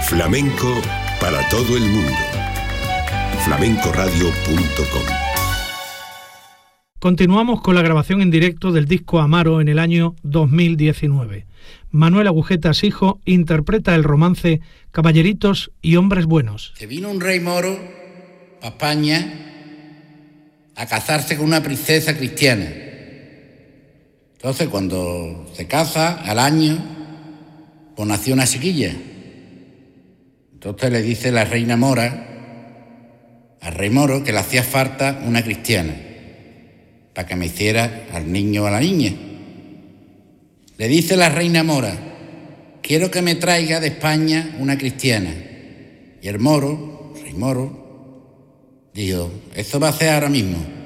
Flamenco para todo el mundo. flamencoradio.com. Continuamos con la grabación en directo del disco Amaro en el año 2019. Manuel Agujetas Hijo interpreta el romance Caballeritos y Hombres Buenos. Que vino un rey moro a España a casarse con una princesa cristiana. Entonces, cuando se casa, al año, pues nació una chiquilla. Entonces le dice la reina mora al rey moro que le hacía falta una cristiana para que me hiciera al niño o a la niña. Le dice la reina mora: quiero que me traiga de España una cristiana. Y el moro, rey moro, dijo: eso va a ser ahora mismo.